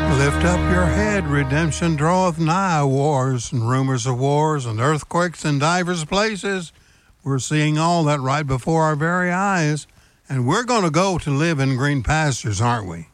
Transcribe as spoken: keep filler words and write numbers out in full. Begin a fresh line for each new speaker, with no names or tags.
Lift up your head, redemption draweth nigh. Wars and rumors of wars and earthquakes in divers places. We're seeing all that right before our very eyes. And we're going to go to live in green pastures, aren't we?